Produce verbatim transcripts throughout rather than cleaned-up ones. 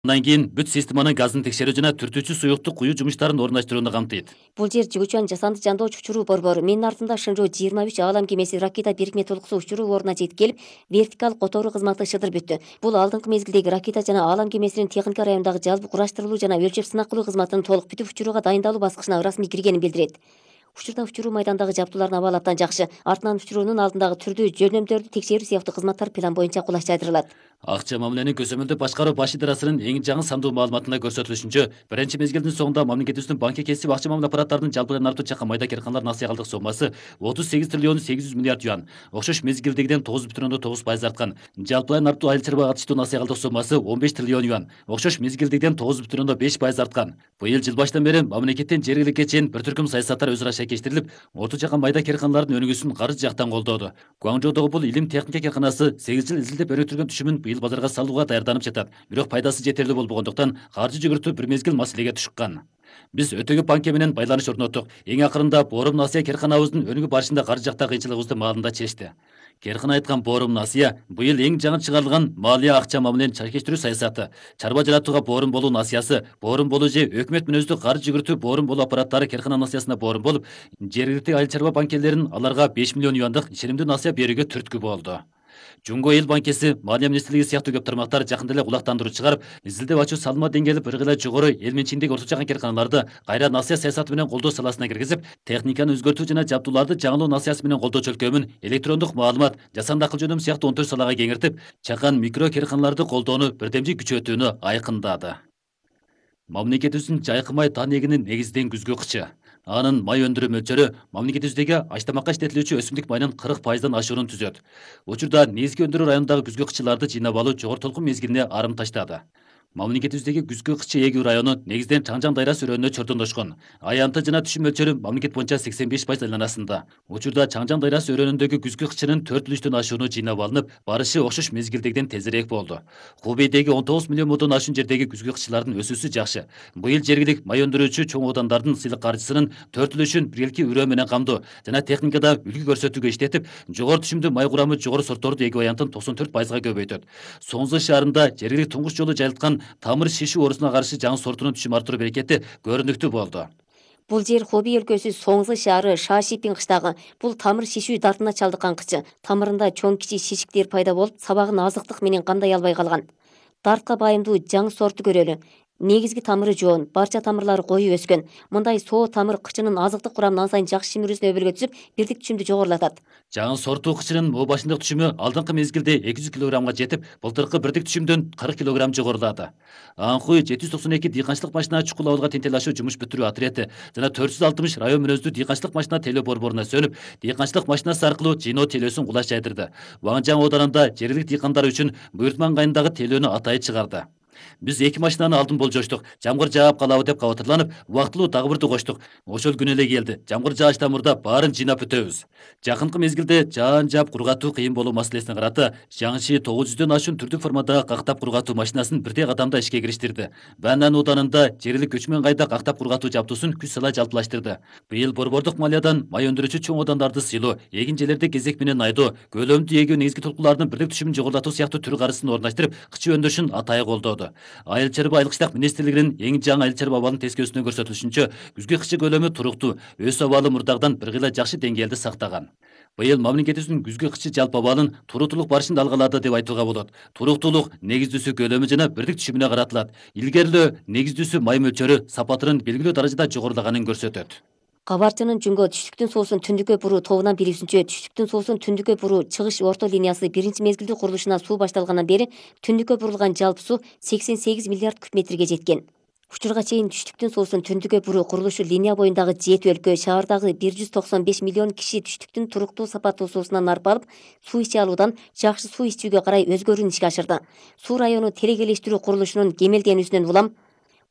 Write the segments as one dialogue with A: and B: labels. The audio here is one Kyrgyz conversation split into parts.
A: Андан кийин бүт системанын газын текшерүү жана түртүүчү суюкту куюу жумуштарын орундаштырууну камтыйт.
B: Бул жер Жигучан жасанды жандооч учуруу борбору. Менин артымда Шыңжоо жыйырма үч аалам кемеси ракета бирикме толкусу учуруу ордуна жетип келип, вертикаль которуу кызматы шыдыр бүттү. Бул алдыңкы мезгилдеги ракета жана аалам кемесинин техника райондагы жалпы кураштырылуу жана өлчөп сынак кылуу кызматынын толук бүтүп учурууга дайындалуу баскычына ырасмий киргенин билдирет. Учурда учуруу майдандагы жабдуулардын абалы абдан жакшы. Артынан учуруунун алдындагы түрдүү жөнөмдөрдү текшерүү сыяктуу кызматтар план боюнча кулаш жайдырылат.
A: Акча мамиленин көзөмөлдү башкаруу баш идарасынын эң жаңы сандуу маалыматында көрсөтүлүшүнчө, биринчи мезгилдин соңунда мамлекетибиздин банкке кесип акча мамиле аппараттарынын жалпы нарптуу чакан майда керканалар насыя калдык соммасы отуз сегиз триллион сегиз жүз миллиард юан, окшош мезгилдегиден тогуз бүтүн ондон тогуз пайыз арткан. Жалпы нарптуу айыл чарбага катыштуу насыя калдык соммасы он беш триллион юан, окшош мезгилдегиден тогуз бүтүн ондон беш пайыз арткан. Быйыл жыл башынан бери мамлекеттин жергиликке чейин бир түркүм саясаттар өз ара шайкештирилип, орто чакан майда керканалардын өнүгүүсүн каржы жактан колдоду. Гуаңжоодогу бул илим техника керканасы сегиз жыл изилдеп өрүктүргөн түшүмүн быйыл базарга салууга даярданып жатат. Бирок пайдасы жетерлүү болбогондуктан каржы жүгүртүү бир мезгил маселеге түшкөн. Биз өтө көп банке менен байланыш орноттук. Эң акырында Боорум Насыя керканабыздын өнүгүү барышында каржы жакта кыйынчылыгыбызды маалында чечти. Керкана айткан Боорум Насыя быйыл эң жаңы чыгарылган малия акча мамилени чайкештирүү саясаты, чарба жаратууга боорум болуу насыясы, боорум болуу же өкмөт мүнөздүү каржы жүгүртүү боорум болуу аппараттары керкана насыясына боорум болуп, жергиликтүү айыл чарба банкелерин аларга беш миллион юандык ишенимдүү насыя берүүгө түрткү болду. Жумго эл банкеси, Малия министрлиги сыяктуу көп тармактар жакында эле кулактандыруу чыгарып, изилдеп ачуу салма деңгээли бир гыйла жогору эл менчигиндеги орто чакан керканаларды кайра насыя саясаты менен колдоо саласына киргизип, техниканы өзгөртүү жана жабдууларды жаңылоо насыясы менен колдоо чөлкөмүн электрондук маалымат, жасанды акыл жөнөм сыяктуу он төрт салага кеңиртип, чакан микро керканаларды колдоону бирдемжи күчөтүүнү айкындады. Мамлекетибиздин жайкы май тан эгинин негизиден күзгү кычы. Анын май өндүрүү мөлчөрү мамлекетибиздеги ач-тамакка иштетилүүчү өсүмдүк майынын кырк пайыздан ашуурун түзөт. Учурда негизги өндүрүү районундагы күзгү кычыларды жыйнап алуу жогору толкун мезгилине арым таштады. Мамлекетибиздеги күзгү кычы эгүү району негизден Чаңжаң дайра өрөөнүнө чордондошкон. Аянты жана түшүм мөлчөрү мамлекет боюнча сексен беш пайыз айланасында. Учурда Чаңжаң дайра өрөөнүндөгү күзгү кычынын төрт үлүштөн ашууну жыйнап алынып, барышы окшош мезгилдегиден тезирээк болду. Хубейдеги он тогуз миллион модон ашуун жердеги күзгү кычылардын өсүүсү жакшы. Быйыл жергилик май өндүрүүчү чоң оодандардын сыйлык каржысынын төрт үлүшүн биргелки үрөө менен камдоо жана техникада үлгү көрсөтүүгө иштетип, жогору түшүмдүү май курамы жогору сортторду эгүү аянтын токсон төрт пайызга көбөйтөт. Соңзы шаарында жергилик туңгуч жолу жайылткан тамыр шишүү оорусуна каршы жаңы сортунун түшүм артыруу берекети көрүнүктүү болду.
B: Бул жер Хобей өлкөсү Соңзы шаары Шашипин кыштагы. Бул тамыр шишүү дартына чалдыккан кычы. Тамырында чоң кичи шишиктер пайда болуп, сабагын азыктык менен кандай албай калган. Дартка байымдуу жаңы сорту көрөлү. Негизги тамыры жоон, барча тамырлары коюу өскөн. Мындай соо тамыр кычынын азыктык курамын ан сайын жакшы шимирүүсүнө өбөлгө түзүп, бирдик түшүмдү жогорулатат.
A: Жаңы сорту кычынын мо башындык түшүмү алдыңкы мезгилде эки жүз килограммга жетип, былтыркы бирдик түшүмдөн кырк килограмм жогорулады. Анхуй жети жүз токсон эки дыйканчылык машина чукул абылга тентел ашуу жумуш бүтүрүү отряды жана төрт жүз алтымыш район мүнөздүү дыйканчылык машина тейлөө борборуна сөнүп, дыйканчылык машинасы аркылуу жыйноо тейлөөсүн кулаш жайдырды. Ваңжаң ооданында жергиликтүү дыйкандар үчүн буйртман кайынындагы тейлөөнү атай чыгарды. Биз эки машинаны алдын болжоштук. Жамгыр жаап калабы деп кабатырланып, убактылуу дагы бирди коштук. Ошол күнү эле келди. Жамгыр жаач тамырда баарын жыйнап бүтөбүз. Жакынкы мезгилде жаан жаап кургатуу кыйын болуу маселесине карата жаңычы тогуз жүздөн ашуун түрдүк форматдагы кактап кургатуу машинасын бирдей кадамда ишке кириштирди. Банан ооданында жергилик көчмөн кайда кактап кургатуу жабдуусун күч сала жалпылаштырды. Быйыл борбордук малиядан май өндүрүүчү чоң оодандарды сыйлоо, эгин жерлерде кезек менен айдоо, көлөмдүү эгүү негизги толкуулардын бирдик түшүмүн жогорулатуу сыяктуу түр карышын орундаштырып, кычы өндүрүшүн атайы колдоду. Айыл чарба айыл кыштак министрлигинин эң жаңы айыл чарба абалын тескөөсүнө көрсөтүлүшүнчө, күзгү кычы көлөмү туруктуу, өсүү абалы мурдагыдан бир гыйла жакшы деңгээлди сактаган. Быйыл мамлекетибиздин күзгү кычы жалпы абалын туруктуулук барышында алгалады деп айтууга болот. Туруктуулук негиздүүсү көлөмү жана бирдик түшүмүнө каратылат. Илгерилөө негиздүүсү май мөлчөрү сапатынын белгилүү даражада жогорулаганын көрсөтөт.
B: Кабарчынын Жүнгө түштүктүн суусун түндүккө буруу тобунан билүүсүнчө, түштүктүн суусун түндүккө буруу чыгыш орто линиясы биринчи мезгилдүү курулушуна суу башталгандан бери түндүккө бурулган жалпы суу сексен сегиз миллиард куб метрге жеткен. Учурга чейин түштүктүн суусун түндүккө буруу курулушу линия боюндагы жети өлкө, шаардагы бир жүз токсон беш миллион киши түштүктүн туруктуу сапаттуу суусунан нарп алып, суу иче алуудан жакшы суу ичүүгө карай өзгөрүүнү ишке ашырды. Суу району терегелештирүү курулушунун кемелденүүсүнөн улам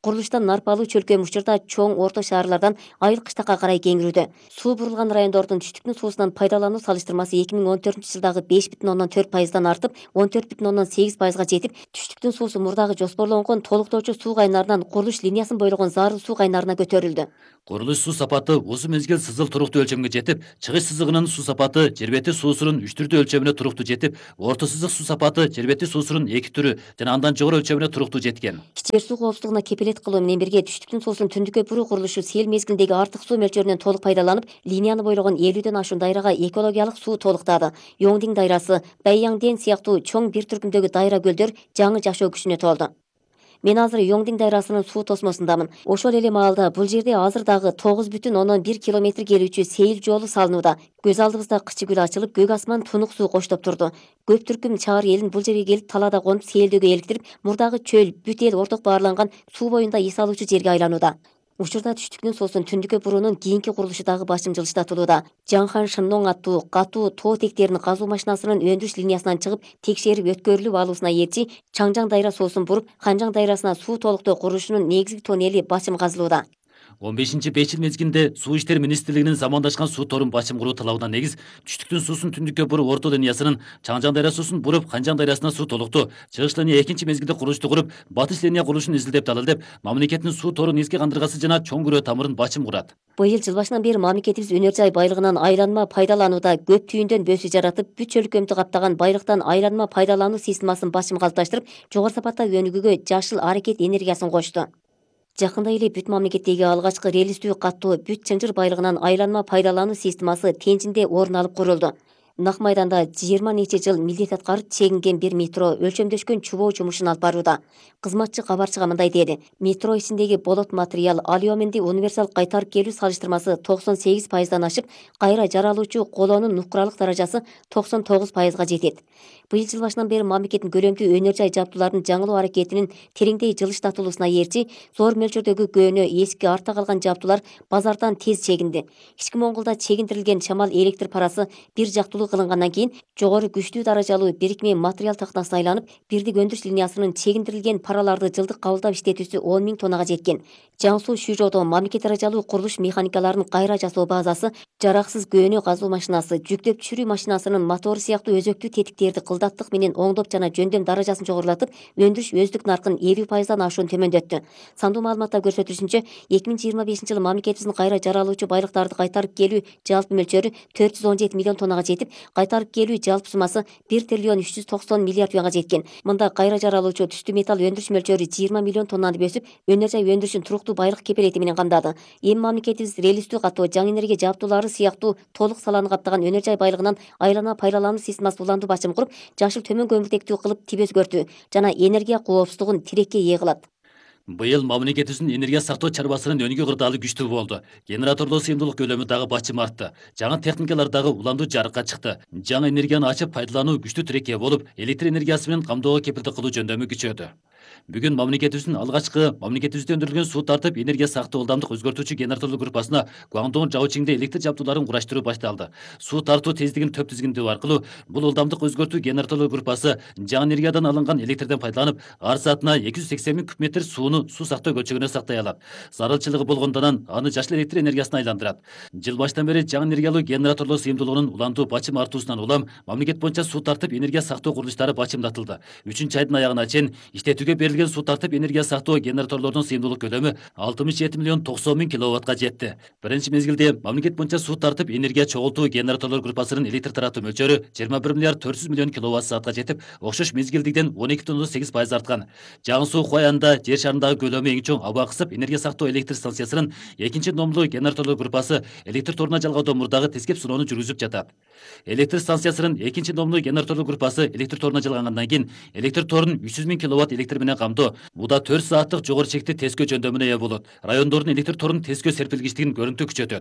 B: Курулуштан Нарпалуу чөлкөм учурда чоң орто шаарлардан айыл кыштакка карай кеңирүүдө. Суу бурулган райондордун түштүктүн суусунан пайдалануу салыштырмасы эки миң он төртүнчү жылдагы беш бүтүн ондон төрт пайыздан артып, он төрт бүтүн ондон сегиз пайызга жетип, түштүктүн суусу мурдагы жоспорлонгон толуктоочу суу кайнарынан курулуш линиясын бойлогон зарыл суу кайнарына көтөрүлдү.
A: Курулуш суу сапаты узун мезгил сызыл туруктуу өлчөмгө жетип, чыгыш сызыгынын суу сапаты жер бети суусунун үч түрдүү өлчөмүнө туруктуу жетип, орто сызык суу сапаты жер бети суусунун эки түрү жана андан жогору өлчөмүнө туруктуу жеткен.
B: Жер суу коопсуздугуна кепилет кылуу менен бирге түштүктүн суусунун түндүккө буруу курулушу сел мезгилиндеги артык суу мөлчөрүнөн толук пайдаланып, линияны бойлогон элүүдөн ашуун дайрага экологиялык суу толуктады. Йоңдиң дайрасы, Бэйяңден сыяктуу чоң бир түркүмдөгү дайра көлдөр жаңы жашоо күчүнө толду. Мен азыр Йоңдиң дайрасынын суу тосмосундамын. Ошол эле маалда бул жерде азыр дагы тогуз бүтүн ондон бир километр келүүчү сейил жолу салынууда. Көз алдыбызда кычы гүл ачылып, көк асман тунук суу коштоп турду. Көп түркүм чаар элин бул жерге келип талаада конуп сейилдөөгө эликтирип, мурдагы чөл, бүт эл орток баарланган суу боюнда эс алуучу жерге айланууда. Учурда түштүктүн суусун түндүккө буруунун кийинки курулушу дагы башым жылыштатылууда. Жаңхан Шынноң аттуу катуу тоо тектерин казуу машинасынын өндүрүш линиясынан чыгып, текшерип өткөрүлүп алуусуна эрчи Чаңжаң дайра суусун буруп, Ханжаң дайрасына суу толуктоо курулушунун негизги тоннели башым казылууда.
A: он бешинчи беш жыл мезгилинде Суу иштери министрлигинин замандашкан суу торун башым куруу талабына негиз түштүктүн суусун түндүккө буруу орто линиясынын Чаңжаң дайра суусун буруп Ханжаң дайрасына суу толуктуу, чыгыш линия экинчи мезгилде курулушту куруп, батыш линия курулушун изилдеп далилдеп, мамлекеттин суу тору негизги кандыргасы жана чоң күрөө тамырын башым курат.
B: Быйыл жыл башынан бери мамлекетибиз өнөр жай байлыгынан айланма пайдаланууда көп түйүндөн бөөсү жаратып, бүт чөлкөмдү каптаган байлыктан айланма пайдалануу системасын башым калыпташтырып, жогору сапатта өнүгүүгө жашыл аракет энергиясын кочту. Жакында эле бүт мамлекеттеги алгачкы релистүү каттуу бүт чынжыр байлыгынан айланма пайдалануу системасы Тенжинде орун алып курулду. Нак майданда жыйырма нече жыл милдет аткарып чегинген бир метро өлчөмдөшкөн чубоо жумушун алып барууда. Кызматчы кабарчыга мындай деди: метро ичиндеги болот материал алюминди универсал кайтарып келүү салыштырмасы токсон сегиз пайыздан ашып, кайра жаралуучу колоонун нукуралык даражасы токсон тогуз пайызга жетет. Быйыл жыл башынан бери мамлекеттин көлөмдүү өнөр жай жабдууларынын жаңылоо аракетинин тереңдей жылыштатылуусуна эрчи зор мөлчөрдөгү көөнө эски артта калган жабдуулар базардан тез чегинди. Ички Моңголдо чегиндирилген шамал электр парасы бир жактуулуу кылынгандан кийин жогору күчтүү даражалуу бирикме материал тактасына айланып, бирдик өндүрүш линиясынын чегиндирилген параларды жылдык кабылдап иштетүүсү он миң тоннага жеткен. Жаңсуу Шүйжодо мамлекет даражалуу курулуш механикаларынын кайра жасоо базасы, жараксыз көөнө казуу машинасы, жүктөп түшүрүү машинасынын мотору сыяктуу өзөктүү тетиктерди кылдаттык менен оңдоп жана жөндөм даражасын жогорулатып, өндүрүш өздүк наркын элүү пайыздан ашуун төмөндөттү. Сандуу маалыматта көрсөтүлүшүнчө, эки миң жыйырма бешинчи жылы мамлекетибиздин кайра жаралуучу байлыктарды кайтарып келүү жалпы мөлчөрү төрт жүз он жети миллион тоннага жетип, кайтарып келүү жалпы суммасы бир триллион үч жүз токсон миллиард юанга жеткен. Мында кайра жаралуучу түштүү металл өндүрүш мөлчөрү жыйырма миллион тоннаны бөсүп, өнөр жай өндүрүшүн туруктуу байлык кепелети менен камдады. Эми мамлекетибиз релистүү каттоо жаңы энергия жабдуулары сыяктуу толук саланы каптаган өнөр жай байлыгынан айлана пайдалануу системасын улантуу башым куруп, жашыл төмөн көмүртектүү кылып тип өзгөртүү жана энергия коопсуздугун тирекке ээ кылат.
A: Быйыл мамлекетибиздин энергия сактоо чарбасынын өнүгүү кырдаалы күчтүү болду. Генераторлоо сыйымдуулук көлөмү дагы бачым артты. Жаңы техникалар дагы уламдуу жарыкка чыкты. Жаңы энергияны ачып пайдалануу күчтүү тирекке болуп, электр энергиясы менен камдоого кепилдик кылуу жөндөмү күчөдү. Бүгүн мамлекетибиздин алгачкы мамлекетибизде өндүрүлгөн суу тартып энергия сактоо ылдамдык өзгөртүүчү генераторлуу группасына Гуандон Жаочиңде электр жабдууларын кураштыруу башталды. Суу тартуу тездигин төп тизгиндөө аркылуу бул ылдамдык өзгөртүү генераторлуу группасы жаңы энергиядан алынган электрден пайдаланып, ар саатына эки жүз сексен миң куб метр сууну суу сактоо көлчөгүнө сактай алат. Зарылчылыгы болгондон аны жашыл электр энергиясына айландырат. Жыл баштан бери жаңы энергиялуу генераторлоо сыйымдуулугунун улантуу бачым артуусунан улам мамлекет боюнча суу тартып энергия сактоо курулуштары бачымдатылды. үчүнчү айдын аягына чейин иштетүүгө берилген суу тартып энергия сактоо генераторлордун сыйымдуулук көлөмү алтымыш жети миллион токсон миң киловаттка жетти. Биринчи мезгилде мамлекет боюнча суу тартып энергия чогултуу генераторлор группасынын электр таратуу мөлчөрү жыйырма бир миллиард төрт жүз миллион киловатт саатка жетип, окшош мезгилдигден он эки бүтүн ондон сегиз пайыз арткан. Жаңы суу Хуаянда жер шарындагы көлөмү эң чоң аба кысып энергия сактоо электр станциясынын экинчи номдуу генераторлор группасы электр торуна жалгаодон мурдагы тескеп сыноону жүргүзүп жатат. Электр станциясынын экинчи номдуу генераторлор группасы электр торуна жалгангандан кийин электр торун үч жүз миң киловатт электр менен камдоо. Буда төрт сааттык жогору чекти тескөө жөндөмүнө ээ болот. Райондордун электр торунун тескөө серпилгичтигин көрүнтүү күчөтөт.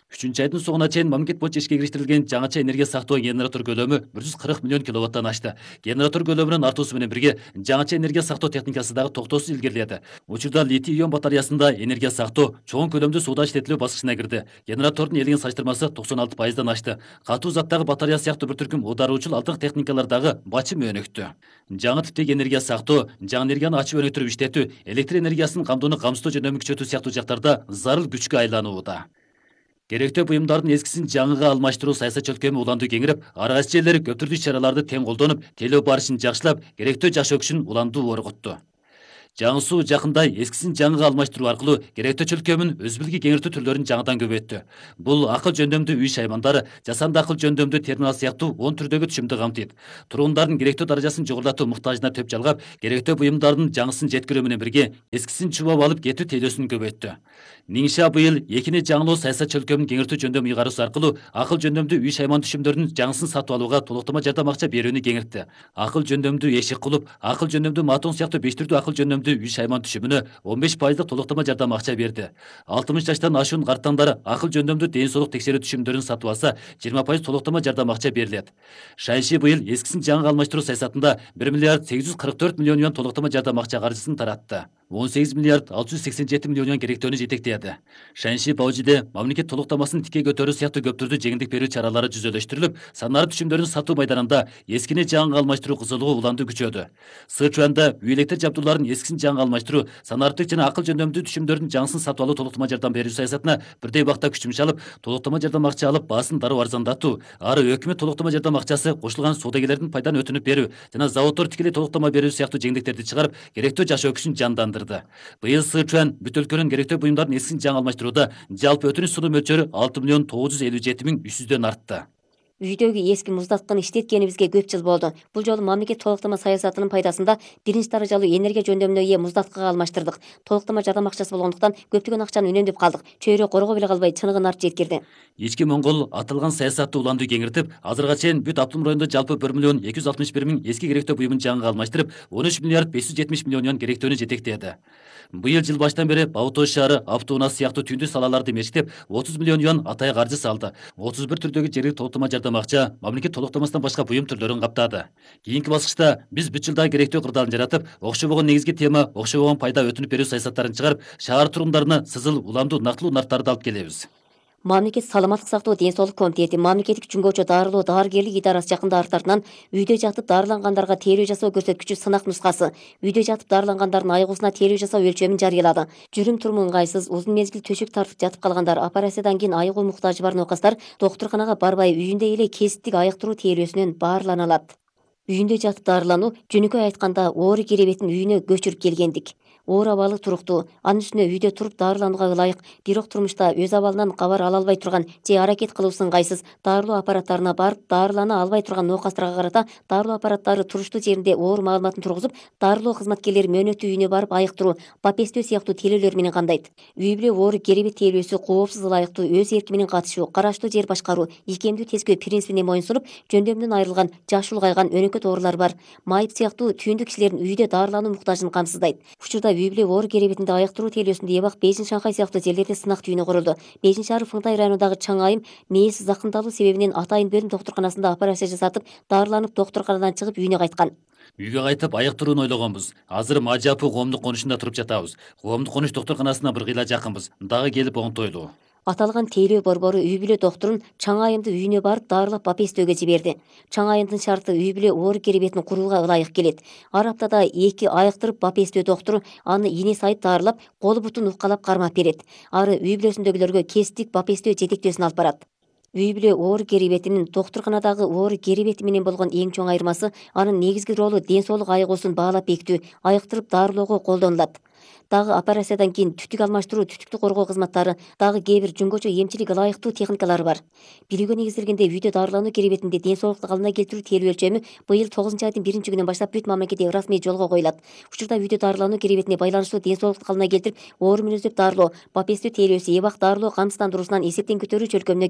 A: үчүнчү айдын соңуна чейин мамлекет боюнча ишке кириштирилген жаңыча энергия сактоо генератор көлөмү бир жүз кырк миллион киловаттан ашты. Генератор көлөмүнүн артуусу менен бирге жаңыча энергия сактоо техникасы дагы токтоосуз илгериледи. Учурда литий ион батареясында энергия сактоо чоң көлөмдүү сууда иштетилүү баскычына кирди. Генератордун элеген салыштырмасы токсон алты пайыздан ашты. Катуу заттагы батарея сыяктуу бир түркүм ударуучул алдыңкы техникалар дагы бачым өнүктү. Жаңы типтеги энергия сактоо, жаңы энергияны ачып өнүктүрүп иштетүү, электр энергиясынын камдоону камсыздоо жөнүндө күчөтүү сыяктуу жактарда зарыл күчкө айланууда. Керектүү буюмдардын эскисин жаңыга алмаштыруу саясат чөлкөмү уланды кеңирип, ар кайсы жерлер көп түрдүү иш-чараларды тең колдонуп, телөө барышын жакшылап, керектүү жаш өкүшүн уланды орготту. Жаңы суу жакында эскисин жаңыга алмаштыруу аркылуу керектүү чөлкөмүн өзбүлгү кеңиртүү түрлөрүн жаңыдан көбөйттү. Бул акыл жөндөмдүү үй шаймандары, жасанды акыл жөндөмдүү терминал сыяктуу он түрдөгү түшүмдү камтыйт. Тургундардын керектүү даражасын жогорулатуу муктажына төп жалгап, керектүү буюмдардын жаңысын жеткирүү менен бирге эскисин чубап алып кетүү тейлөөсүн көбөйттү. Ниңша быйыл экини жаңылоо саясат чөлкөмүн кеңиртүү жөндөмү ыйгаруусы аркылуу акыл жөндөмдүү үй шайман түшүмдөрүнүн жаңысын сатып алууга толуктама жардам акча берүүнү кеңиртти. Акыл жөндөмдүү эшик кулуп, акыл жөндөмдүү матон сыяктуу беш түрдүү акыл жөндөмдүү үй шайман түшүмүнө он беш пайыздык толуктама жардам акча берди. алтымыш жаштан ашуун карттандар акыл жөндөмдүү ден соолук текшерүү түшүмдөрүн сатып алса, жыйырма пайыз толуктама жардам акча берилет. Шайши быйыл эскисин жаңыга алмаштыруу саясатында бир миллиард сегиз жүз кырк төрт миллион юан толуктама жардам акча каржысын таратты. он сегиз миллиард алты жүз сексен жети миллион юан керектөөнү жетектеди. Шанши Баужиде мамлекет толуктамасын тике көтөрүү сыяктуу көп түрдүү жеңилдик берүү чаралары жүзөлөштүрүлүп, санары түшүмдөрүн сатуу майданында эскини жаңыга алмаштыруу кызылыгы уланды күчөдү. Сычуанда үй электр жабдууларын эскисин жаңыга алмаштыруу, санариптик жана акыл жөндөмдүү түшүмдөрдүн жаңысын сатып алуу толуктама жардам берүү саясатына бирдей убакта күч жумшалып, толуктама жардам акча алып, баасын дароо арзандатуу, ары өкмөт толуктама жардам акчасы кошулган соодагерлердин пайданы өтүнүп берүү жана заводдор тикелей толуктама берүү сыяктуу жеңилдиктерди чыгарып, керектүү жаш өкүшүн жандандырды. Быйыл Сычуан бүт өлкөнүн керектүү буюмдардын эскисин жаңы алмаштырууда жалпы өтүнүч сунуу мөлчөрү алты миллион тогуз жүз элүү жети миң үч жүздөн артты.
B: Үйдөгү эски муздатканы иштеткенибизге көп жыл болду. Бул жолу мамлекет толуктама саясатынын пайдасында биринчи даражалуу энергия жөндөмүнө ээ муздаткага алмаштырдык. Толуктама жардам акчасы болгондуктан көптөгөн акчаны үнөмдөп калдык. Чөйрө коргой эле калбай чыныгын арт жеткирди.
A: Ички Моңгол аталган саясатты уланды кеңиртип, азырга чейин бүт автоном районунда жалпы bir миллион эки жүз алтымыш бир миң эски керектөө буюмун жаңыга алмаштырып, он үч миллиард беш жүз жетимиш миллион юан керектөөнү жетектеди. Быйыл жыл баштан бери Баутоо шаары автоунаа сыяктуу түндүү салаларды мечтеп, отуз миллион юан атайы каржы салды. отуз бир түрдөгү жергиликтүү толуктама жардам акча мамлекет толуктамасынан башка буюм түрлөрүн каптады. Кийинки баскычта биз бүт жылда керектөө кырдаалын жаратып, окшобогон негизги тема, окшобогон пайда өтүнүп берүү саясаттарын чыгарып, шаар тургундарына сызыл, уламдуу, нактылуу нарттарды алып келебиз.
B: Мамлекет саламаттык сактоо ден соолук комитети, мамлекеттик жүнгөчө дарылоо дарыгерлик идарасы жакында арты артынан үйдө жатып дарылангандарга тейлөө жасоо көрсөткүчү сынак нускасы, үйдө жатып дарылангандардын айыгуусуна тейлөө жасоо өлчөмүн жарыялады. Жүрүм туруму ыңгайсыз, узун мезгил төшөк тартып жатып калгандар, операциядан кийин айыгуу муктажы бар нокастар доктурканага барбай үйүндө эле кесиптик айыктыруу тейлөөсүнөн баарлана алат. Үйүндө жатып дарылануу жөнөкөй айтканда оору керебетин үйүнө көчүрүп келгендик. Оор абалы туруктуу, анын үстүнө үйдө туруп дарыланууга ылайык, бирок турмушта өз абалынан кабар ала албай турган же аракет кылуусу ыңгайсыз дарылоо аппараттарына барып дарылана албай турган нокастарга карата дарылоо аппараттары туруштуу жеринде оор маалыматын тургузуп, дарылоо кызматкерлери мөөнөттүү үйүнө барып айыктыруу, бапестөө сыяктуу тейлөөлөр менен кандайт. Үй бүлө оору керебет тейлөөсү коопсуз ылайыктуу, өз эрки менен катышуу, караштуу жер башкаруу, ийкемдүү тескөө принцибине моюнсунуп, жөндөмдөн айрылган, жашы улгайган өнөкөт оорулар бар. Майып сыяктуу түйүндү кишилердин үйдө дарылануу муктажын камсыздайт. Учурда үй бүлө оору керебетинде айыктыруу тейлөөсүндө Эбак, Бейжин, Шанхай сыяктуу жерлерде сынак түйүнү курулду. Бейжин шаары Фыңтай районундагы Чаң айым мээси закымдалуу себебинен атайын бөлүм доктурканасында операция жасатып, дарыланып доктурканадан чыгып үйүнө кайткан.
A: Үйгө кайтып айыктырууну ойлогонбуз. Азыр Мажапы коомдук конушунда туруп жатабыз. Коомдук конуш доктурканасына бир кыйла жакынбыз. Дагы келип оңтойлуу.
B: Аталган тейлөө борбору үй бүлө доктурун Чаң айымды үйүнө барып дарылап бапестөөгө жиберди. Чаң айымдын шарты үй бүлө оору керебетин курууга ылайык келет. Ар аптада эки айыктырып бапестөө доктуру аны ийне сайып дарылап, колу бутун уккалап кармап берет. Ары үй бүлөсүндөгүлөргө кесиптик бапестөө жетектөөсүн алып барат. Үй бүлө оору керебетинин доктурканадагы оору керебети менен болгон эң чоң айырмасы анын негизги ролу ден соолук айыгуусун баалап бекитүү, айыктырып дарылоого колдонулат. Дагы операциядан кийин түтүк алмаштыруу, түтүктү коргоо кызматтары, дагы кээ бир жүнгөчө эмчилик ылайыктуу техникалары бар. Билүүгө негизделгенде үйдө дарылануу керебетинде ден соолукту калыбына келтирүү тейлөө өлчөмү быйыл тогузунчу айдын биринчи күнүнөн баштап бүт мамлекетте расмий жолго коюлат. Учурда үйдө дарылануу керебетине байланыштуу ден соолукту калыбына келтирип, оору мүнөздөп дарылоо, бапестөө тейлөөсү, Эбак дарылоо камсыздандыруусунан эсептен көтөрүү чөлкөмүнө киргизилди.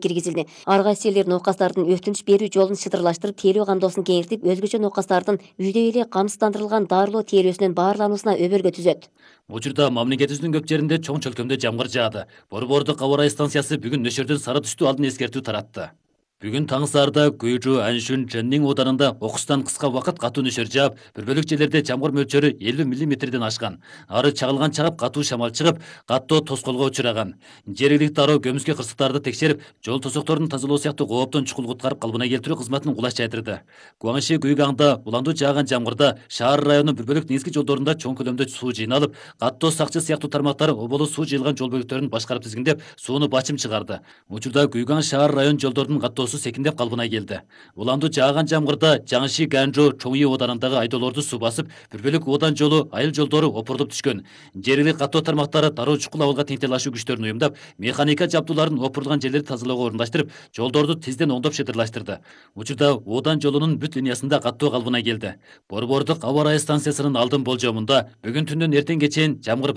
B: Ар кайсы элдер ноокастардын өтүнүч берүү жолун шыдырлаштырып, тейлөө кандоосун кеңиртип, өзгөчө ноокастардын үйдө эле камсыздандырылган дарылоо тейлөөсүнөн баарлануусуна өбөлгө түзөт.
A: Учурда мамлекетибиздин көп жеринде чоң чөлкөмдө жамгыр жаады. Борбордук аба ырайы станциясы бүгүн нөшөрдөн сары түстүү алдын эскертүү таратты. Бүгүн таң саарда Гүйжү, Аншүн, Чэннин оодарында окустан кыска убакыт катуу нөшөр жаап, бир бөлүк жерлерде жамгыр мөлчөрү элүү миллиметрден ашкан. Ары чагылган чагып катуу шамал чыгып, каттоо тоскоолго учураган. Жергиликтүү дароо көмүскө кырсыктарды текшерип, жол тосокторун тазалоо сыяктуу кооптон чукул куткарып калыбына келтирүү кызматын кулаш жайдырды. Гуаңши Гүйгаңда уландуу жааган жамгырда шаар районунун бир бөлүк негизги жолдорунда чоң көлөмдө суу жыйналып, каттоо сакчы сыяктуу тармактар оболу суу жыйылган жол бөлүктөрүн башкарып тизгиндеп, сууну бачым чыгарды. Учурда Гүйгаң шаар район жолдорунун каттоосу секиндеп калыбына келди. Уландуу жааган жамгырда Жаңши Ганжо Чоңи оодарындагы айдоолорду суу басып, бир бөлүк одан жолу, айыл жолдору опурулуп түшкөн. Жергиликтүү каттоо тармактары дароо чукул абалга теңтелашуу күчтөрүн уюмдап, механика жабдууларын опурулган жерлерди тазалоого орундаштырып, жолдорду тизден оңдоп шыдырлаштырды. Учурда одан жолунун бүт линиясында каттоо калыбына келди. Борбордук аба ырайы станциясынын алдын болжомунда бүгүн түндөн эртеңге чейин жамгыр